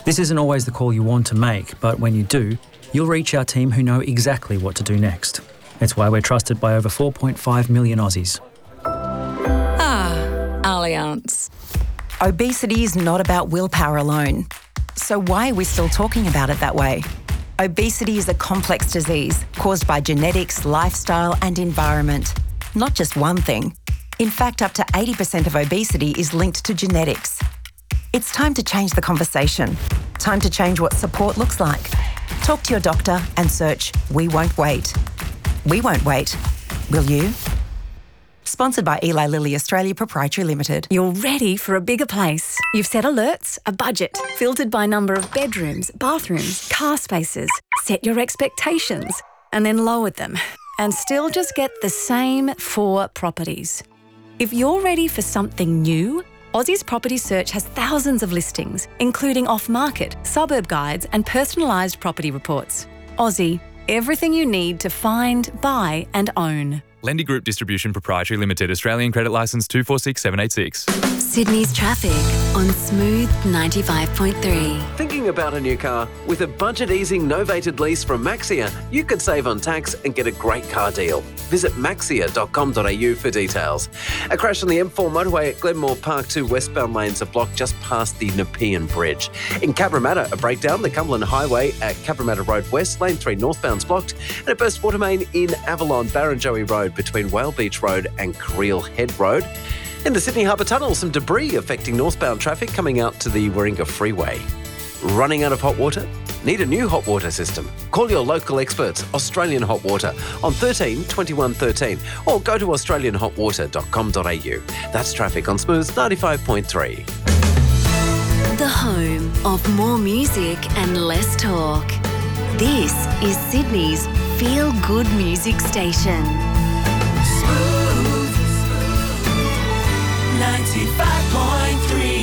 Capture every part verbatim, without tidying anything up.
This isn't always the call you want to make, but when you do, you'll reach our team who know exactly what to do next. It's why we're trusted by over four point five million Aussies. Ah, Allianz. Obesity is not about willpower alone. So why are we still talking about it that way? Obesity is a complex disease caused by genetics, lifestyle and environment. Not just one thing. In fact, up to eighty percent of obesity is linked to genetics. It's time to change the conversation. Time to change what support looks like. Talk to your doctor and search We Won't Wait. We won't wait. Will you? Sponsored by Eli Lilly Australia Proprietary Limited. You're ready for a bigger place. You've set alerts, a budget, filtered by number of bedrooms, bathrooms, car spaces, set your expectations, and then lowered them, and still just get the same four properties. If you're ready for something new, Aussie's Property Search has thousands of listings, including off-market, suburb guides, and personalised property reports. Aussie, everything you need to find, buy, and own. Lendy Group Distribution Proprietary Limited, Australian Credit Licence two four six seven eight six. Sydney's traffic on Smooth ninety-five point three. Thinking about a new car? With a budget-easing novated lease from Maxia, you could save on tax and get a great car deal. Visit maxia dot com dot a u for details. A crash on the M four motorway at Glenmore Park, two westbound lanes are blocked just past the Nepean Bridge. In Cabramatta, a breakdown, the Cumberland Highway at Cabramatta Road West, lane three northbound's blocked, and a burst water main in Avalon, Barrenjoey Road between Whale Beach Road and Creel Head Road. In the Sydney Harbour Tunnel, some debris affecting northbound traffic coming out to the Warringah Freeway. Running out of hot water? Need a new hot water system? Call your local experts, Australian Hot Water, on thirteen twenty-one thirteen or go to australian hot water dot com dot a u. That's traffic on Smooth ninety-five point three. The home of more music and less talk. This is Sydney's feel-good music station. Smooth ninety-five point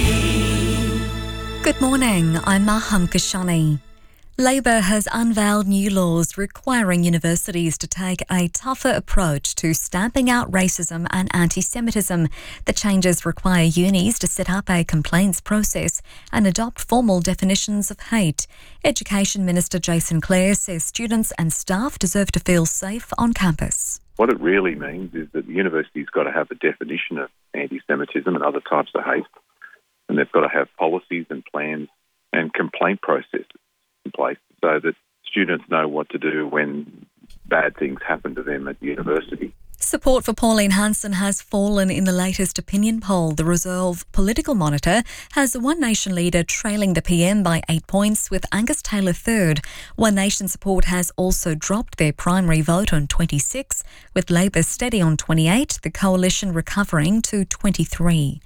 three. Good morning, I'm Maham Kashani. Labor has unveiled new laws requiring universities to take a tougher approach to stamping out racism and anti-Semitism. The changes require unis to set up a complaints process and adopt formal definitions of hate. Education Minister Jason Clare says students and staff deserve to feel safe on campus. What it really means is that the university's got to have a definition of anti-Semitism and other types of hate, and they've got to have policies and plans and complaint processes in place so that students know what to do when bad things happen to them at the university. Support for Pauline Hanson has fallen in the latest opinion poll. The Resolve Political Monitor has One Nation leader trailing the P M by eight points, with Angus Taylor third. One Nation support has also dropped their primary vote on twenty-six, with Labor steady on twenty-eight, the Coalition recovering to twenty-three.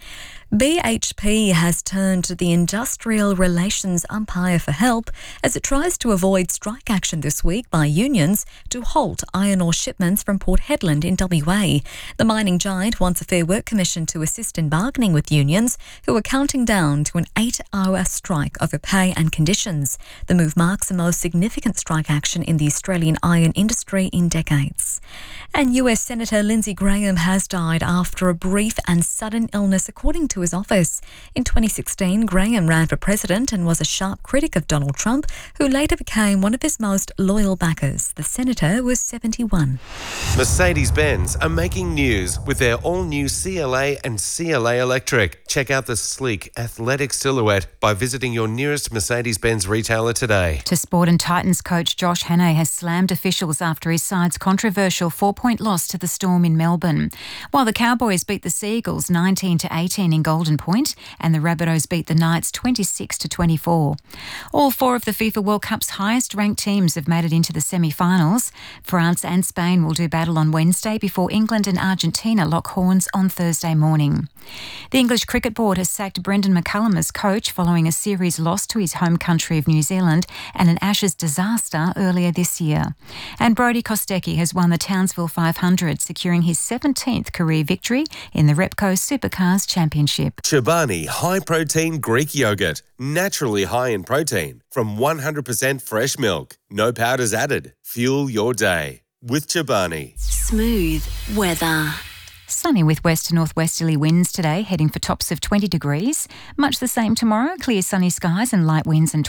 B H P has turned to the industrial relations umpire for help as it tries to avoid strike action this week by unions to halt iron ore shipments from Port Hedland in W A. The mining giant wants a Fair Work Commission to assist in bargaining with unions who are counting down to an eight-hour strike over pay and conditions. The move marks the most significant strike action in the Australian iron industry in decades. And U S Senator Lindsey Graham has died after a brief and sudden illness, according to his office. In twenty sixteen, Graham ran for president and was a sharp critic of Donald Trump, who later became one of his most loyal backers. The senator was seventy-one. Mercedes-Benz are making news with their all-new C L A and C L A Electric. Check out the sleek, athletic silhouette by visiting your nearest Mercedes-Benz retailer today. To Sport and Titans coach Josh Hannay has slammed officials after his side's controversial four-point loss to the Storm in Melbourne. While the Cowboys beat the Seagulls nineteen to eighteen in Golden Point and the Rabbitohs beat the Knights twenty-six to twenty-four. All four of the FIFA World Cup's highest-ranked teams have made it into the semi-finals. France and Spain will do battle on Wednesday before England and Argentina lock horns on Thursday morning. The English Cricket Board has sacked Brendan McCullum as coach following a series loss to his home country of New Zealand and an Ashes disaster earlier this year. And Brodie Kostecki has won the Townsville five hundred, securing his seventeenth career victory in the Repco Supercars Championship. Chobani High Protein Greek Yogurt. Naturally high in protein from one hundred percent fresh milk. No powders added. Fuel your day with Chobani. Smooth weather. Sunny with west to northwesterly winds today, heading for tops of twenty degrees. Much the same tomorrow, clear sunny skies and light winds and